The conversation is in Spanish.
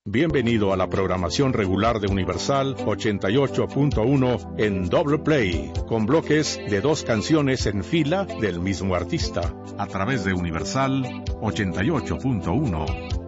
Bienvenido a la programación regular de Universal 88.1 en doble play, con bloques de 2 canciones en fila del mismo artista, a través de Universal 88.1.